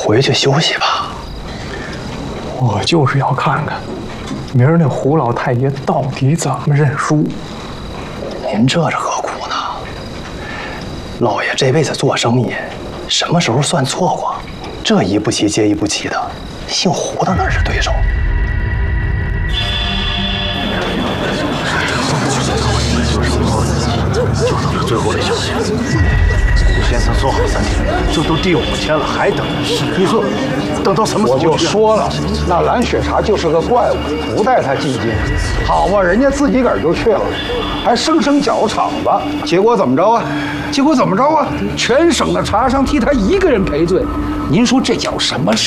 回去休息吧。 我就是要看看，明儿那胡老太爷到底怎么认输。 您这是何苦呢？老爷这辈子做生意，什么时候算错过？这一步棋接一步棋的，姓胡的哪是对手？ 就等着最后的消息。吴先生说好3天，这都第5天了，还等？你说等到什么时候？ 我就说了，那蓝雪茶就是个怪物，不带他进京。好嘛，人家自己个儿就去了，还生搅场子，结果怎么着啊？全省的茶商替他一个人赔罪。您说这叫什么事？